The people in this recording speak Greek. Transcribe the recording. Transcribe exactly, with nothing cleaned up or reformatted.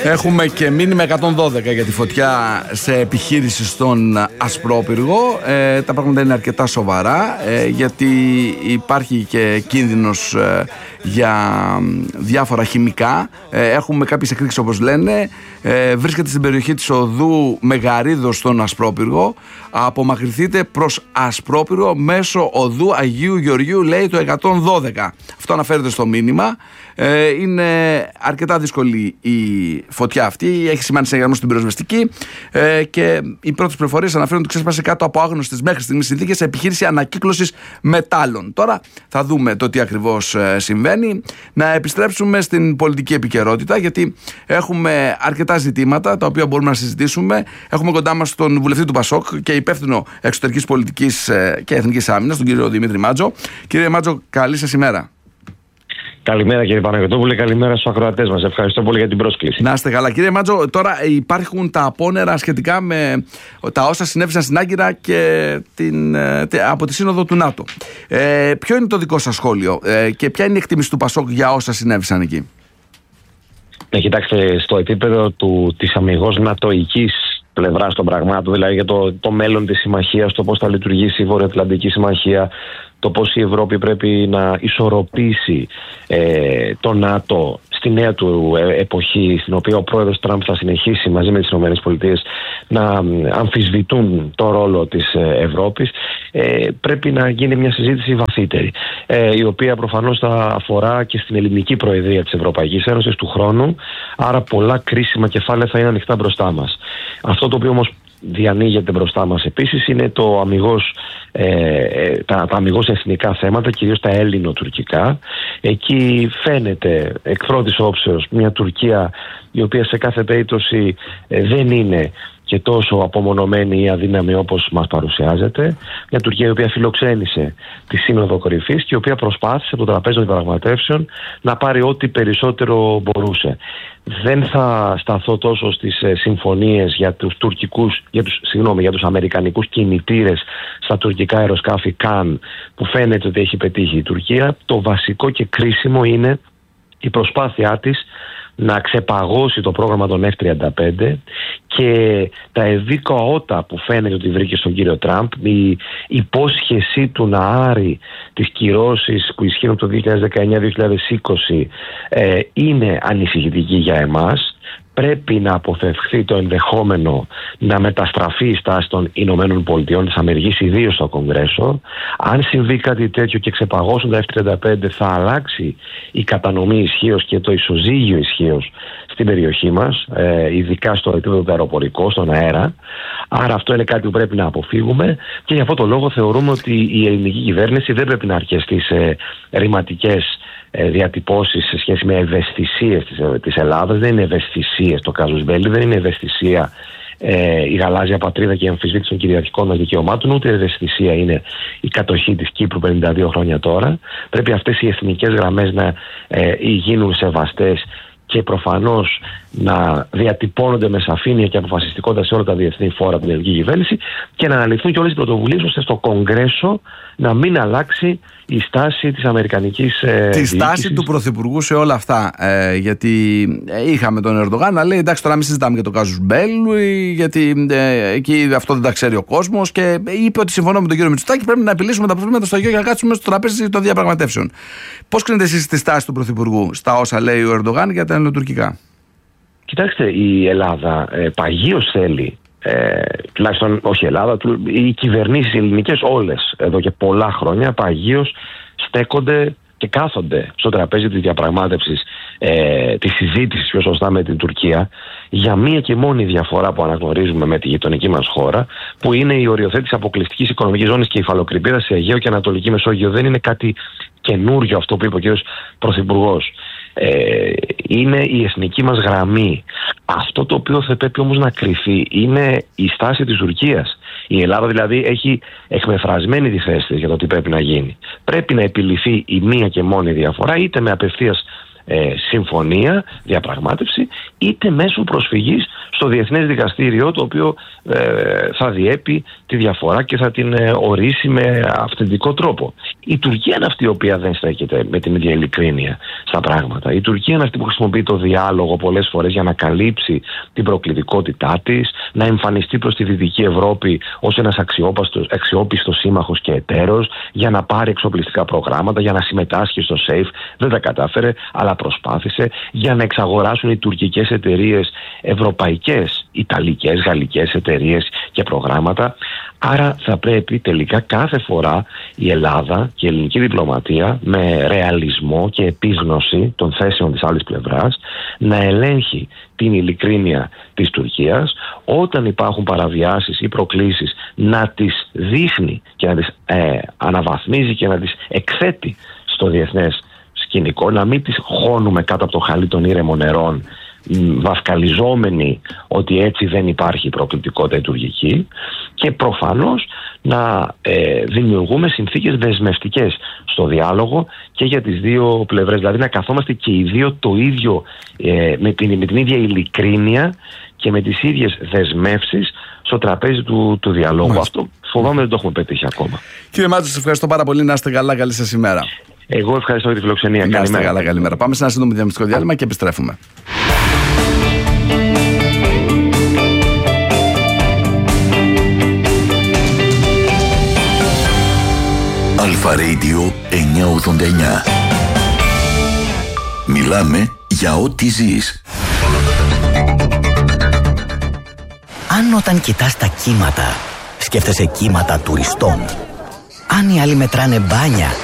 Έχουμε και μήνυμα εκατόν δώδεκα για τη φωτιά σε επιχείρηση στον Ασπρόπυργο. Ε, τα πράγματα είναι αρκετά σοβαρά, ε, γιατί υπάρχει και κίνδυνος ε, για διάφορα χημικά. Ε, έχουμε κάποιες εκρήξεις, όπως λένε. Ε, βρίσκεται στην περιοχή της οδού Μεγαρίδος στον Ασπρόπυργο. Απομακρυνθείτε προς Ασπρόπυργο μέσω οδού Αγίου Γεωργίου, λέει το εκατόν δώδεκα. Αυτό αναφέρεται στο μήνυμα. Ε, είναι αρκετά δύσκολη η φωτιά αυτή. Έχει σημάνει συνεγερμό στην πυροσβεστική, ε, και οι πρώτες πληροφορίες αναφέρουν ότι ξέσπασε κάτω από άγνωστες μέχρι στιγμής συνθήκες σε επιχείρηση ανακύκλωσης μετάλλων. Τώρα θα δούμε το τι ακριβώς ε, συμβαίνει. Να επιστρέψουμε στην πολιτική επικαιρότητα, γιατί έχουμε αρκετά ζητήματα τα οποία μπορούμε να συζητήσουμε. Έχουμε κοντά μας τον βουλευτή του Πασόκ και υπεύθυνο εξωτερικής πολιτικής ε, και εθνικής άμυνας, τον κύριο Δημήτρη Μάτζο. Κύριε Μάτζο, καλή σας ημέρα. Καλημέρα κύριε Παναγιωτόπουλε, καλημέρα στους ακροατές μας. Ευχαριστώ πολύ για την πρόσκληση. Να είστε καλά. Κύριε Μάτζο, τώρα υπάρχουν τα απόνερα σχετικά με τα όσα συνέβησαν στην Άγκυρα και την, από τη Σύνοδο του ΝΑΤΟ. Ε, ποιο είναι το δικό σας σχόλιο ε, και ποια είναι η εκτίμηση του Πασόκ για όσα συνέβησαν εκεί? Ναι, κοιτάξτε, στο επίπεδο του, της αμιγώς νατοικής πλευράς των πραγμάτων, δηλαδή για το, το μέλλον της συμμαχίας, το πώς θα λειτουργήσει η Βορειοατλαντική Συμμαχία, το πώς η Ευρώπη πρέπει να ισορροπήσει ε, το ΝΑΤΟ στη νέα του ε, εποχή, στην οποία ο πρόεδρος Τραμπ θα συνεχίσει μαζί με τις ΗΠΑ να αμφισβητούν το ρόλο της ε, Ευρώπης, ε, πρέπει να γίνει μια συζήτηση βαθύτερη, ε, η οποία προφανώς θα αφορά και στην ελληνική προεδρία της Ευρωπαϊκής Ένωσης του χρόνου, άρα πολλά κρίσιμα κεφάλαια θα είναι ανοιχτά μπροστά μας. Αυτό το οποίο όμως διανοίγεται μπροστά μας επίσης είναι το αμιγώς, ε, τα, τα αμιγώς εθνικά θέματα, κυρίως τα έλληνο-τουρκικά. Εκεί φαίνεται εκ πρώτης όψεως μια Τουρκία η οποία σε κάθε περίπτωση ε, δεν είναι και τόσο απομονωμένη ή αδύναμη όπως μας παρουσιάζεται. Μια Τουρκία η οποία φιλοξένησε τη Σύνοδο Κορυφής και η οποία προσπάθησε από το τραπέζι των διαπραγματεύσεων να πάρει ό,τι περισσότερο μπορούσε. Δεν θα σταθώ τόσο στις ε, συμφωνίες για τους τουρκικούς, για τους, συγγνώμη, για τους αμερικανικούς κινητήρες στα τουρκικά αεροσκάφη Καν, που φαίνεται ότι έχει πετύχει η Τουρκία. Το βασικό και κρίσιμο είναι η προσπάθειά της να ξεπαγώσει το πρόγραμμα των εφ τριάντα πέντε και τα ευήκοα ότα που φαίνεται ότι βρήκε στον κύριο Τραμπ, η υπόσχεσή του να άρει τις κυρώσεις που ισχύουν από το δύο χιλιάδες δεκαεννιά δύο χιλιάδες είκοσι ε, είναι ανησυχητική για εμάς. Πρέπει να αποφευχθεί το ενδεχόμενο να μεταστραφεί η στάση των Ηνωμένων Πολιτειών της Αμερικής, ιδίως στο Κογκρέσο. Αν συμβεί κάτι τέτοιο και ξεπαγώσουν τα εφ τριάντα πέντε, θα αλλάξει η κατανομή ισχύως και το ισοζύγιο ισχύως στην περιοχή μας, ε, ειδικά στο επίπεδο αεροπορικό, στον αέρα. Άρα αυτό είναι κάτι που πρέπει να αποφύγουμε και γι' αυτό το λόγο θεωρούμε ότι η ελληνική κυβέρνηση δεν πρέπει να αρκεστεί σε ρηματικές διατυπώσεις σε σχέση με ευαισθησίες της, της Ελλάδας. Δεν είναι ευαισθησίες το casus belli, δεν είναι ευαισθησία ε, η γαλάζια πατρίδα και η αμφισβήτηση των κυριαρχικών μας δικαιωμάτων, ούτε ευαισθησία είναι η κατοχή της Κύπρου πενήντα δύο χρόνια τώρα. Πρέπει αυτές οι εθνικές γραμμές να ε, γίνουν σεβαστές και προφανώς να διατυπώνονται με σαφήνεια και αποφασιστικότητα σε όλα τα διεθνή φόρα από την ελληνική κυβέρνηση και να αναλυθούν και όλες οι πρωτοβουλίες ώστε στο Κογκρέσο να μην αλλάξει η στάση της αμερικανικής ε, Τη στάση του Πρωθυπουργού σε όλα αυτά. Ε, γιατί είχαμε τον Ερντογάν να λέει εντάξει, τώρα μην συζητάμε για το casus belli, γιατί ε, εκεί αυτό δεν τα ξέρει ο κόσμος, και είπε ότι συμφωνώ με τον κύριο Μητσοτάκη, πρέπει να επιλύσουμε τα προβλήματα στο γιο για να κάτσουμε στο τραπέζι των διαπραγματεύσεων. Πώς κρίνετε εσείς τη στάση του Πρωθυπουργού στα όσα λέει ο Ερντογάν για τα ελληνοτουρκικά? Κοιτάξτε, η Ελλάδα ε, παγίως θέλει, ε, τουλάχιστον όχι η Ελλάδα, οι κυβερνήσεις ελληνικές όλες εδώ και πολλά χρόνια παγίως στέκονται και κάθονται στο τραπέζι της διαπραγμάτευσης, ε, της συζήτησης πιο σωστά με την Τουρκία, για μία και μόνη διαφορά που αναγνωρίζουμε με τη γειτονική μας χώρα, που είναι η οριοθέτηση αποκλειστικής οικονομικής ζώνης και υφαλοκρηπίδας σε Αιγαίο και Ανατολική Μεσόγειο. Δεν είναι κάτι καινούριο αυτό που είπε ο κ. Πρωθυπουργός. Ε, είναι η εθνική μας γραμμή. Αυτό το οποίο θα πρέπει όμως να κρυφεί είναι η στάση της Τουρκίας. Η Ελλάδα δηλαδή έχει εκμεφρασμένη τη θέση της για το τι πρέπει να γίνει. Πρέπει να επιληθεί η μία και μόνη διαφορά, είτε με απευθείας ε, συμφωνία, διαπραγμάτευση, είτε μέσω προσφυγής στο Διεθνές Δικαστήριο, το οποίο ε, θα διέπει τη διαφορά και θα την ε, ορίσει με αυθεντικό τρόπο. Η Τουρκία είναι αυτή η οποία δεν στέκεται με την ίδια ειλικρίνεια στα πράγματα. Η Τουρκία είναι αυτή που χρησιμοποιεί το διάλογο πολλές φορές για να καλύψει την προκλητικότητά της, να εμφανιστεί προς τη Δυτική Ευρώπη ως ένας αξιόπιστος σύμμαχος και εταίρος, για να πάρει εξοπλιστικά προγράμματα, για να συμμετάσχει στο ΣΕΙΦ. Δεν τα κατάφερε, αλλά προσπάθησε, για να εξαγοράσουν οι τουρκικές εταιρείες ευρωπαϊκές, ιταλικές, γαλλικές εταιρείες και προγράμματα. Άρα θα πρέπει τελικά κάθε φορά η Ελλάδα και η ελληνική διπλωματία με ρεαλισμό και επίγνωση των θέσεων της άλλης πλευράς να ελέγχει την ειλικρίνεια της Τουρκίας, όταν υπάρχουν παραβιάσεις ή προκλήσεις να τις δείχνει και να τις ε, αναβαθμίζει και να τις εκθέτει στο διεθνές σκηνικό, να μην τις χώνουμε κάτω από το χαλί των ήρεμων νερών, βαφκαλιζόμενοι ότι έτσι δεν υπάρχει προκλητικότητα η τουρκική, και προφανώς να ε, δημιουργούμε συνθήκες δεσμευτικές στο διάλογο και για τις δύο πλευρές, δηλαδή να καθόμαστε και οι δύο το ίδιο, ε, με, την, με την ίδια ειλικρίνεια και με τις ίδιες δεσμεύσεις στο τραπέζι του, του διαλόγου. Μάλιστα. Αυτό φοβάμαι δεν το έχουμε πετύχει ακόμα. Κύριε Μάτζο, σας ευχαριστώ πάρα πολύ. Να είστε καλά, καλή σας ημέρα. Εγώ ευχαριστώ για τη φιλοξενία. Να είστε καλά, καλημέρα. Πάμε σε ένα σύντομο διαμιστικό διάλειμμα και επιστρέφουμε. Αλφα Radio εννιακόσια ογδόντα εννιά. Μιλάμε για ό,τι ζεις. Αν όταν κοιτάς τα κύματα σκέφτεσαι κύματα τουριστών, αν οι άλλοι μετράνε μπάνια